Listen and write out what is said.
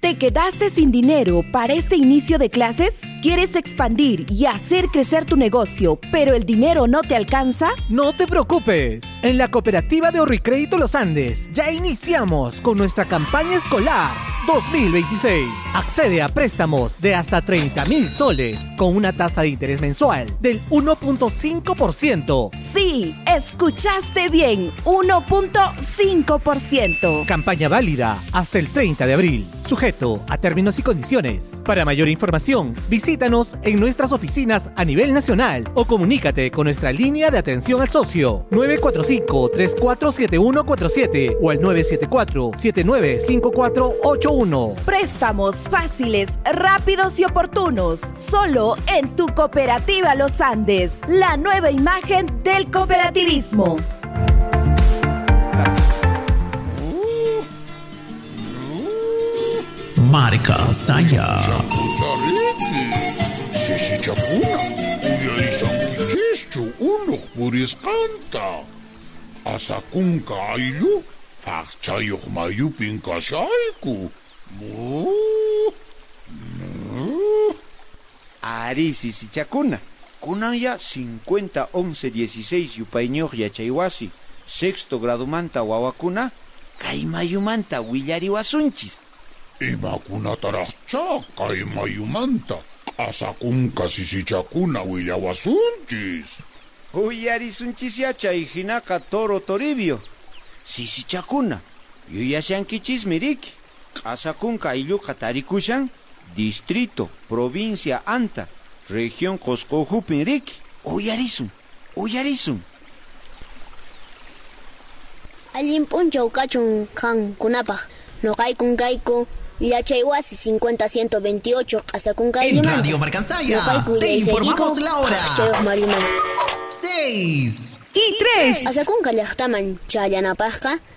¿Te quedaste sin dinero para este inicio de clases? ¿Quieres expandir y hacer crecer tu negocio, pero el dinero no te alcanza? No te preocupes. En la cooperativa de Ahorricrédito Los Andes ya iniciamos con nuestra campaña escolar 2026. Accede a préstamos de hasta 30,000 soles con una tasa de interés mensual del 1.5%. Sí, escuchaste bien, 1.5%. Campaña válida hasta el 30 de abril. Sujeto a términos y condiciones. Para mayor información, visítanos en nuestras oficinas a nivel nacional o comunícate con nuestra línea de atención al socio 945-347147 o al 974-795481. Préstamos fáciles, rápidos y oportunos. Solo en tu cooperativa Los Andes. La nueva imagen del cooperativismo. Marca Saya. Sisi Chakuna, uyaysan kicheschu unuq purisqanta. Asakunka ayllu, aqchayuq mayupin kashayku. Ari sisichakuna, kunanya 50 11 16 yupayñoq yachaywasi, sexto gradumanta wawakuna, kay mayumanta willariwasunchis. Imakunataraqcha kay mayumanta, asakunka sisichakuna willawasunchis. Uyarisunchis yachay hinaqa Toro Toribio. Sisichakuna, yuyashankichis miriki. Asakunka aylluqa tarikushan, distrito, provincia anta, región Qosqojupin riki. Uyarisun. Allin punchaw kachun kan kunapaq noqaykun kayku yachaywasi 50-128 q'asakun En Radio Marca Saya te informamos la hora. 6 y 3. Asakunka llaqtaman chayanapaqqa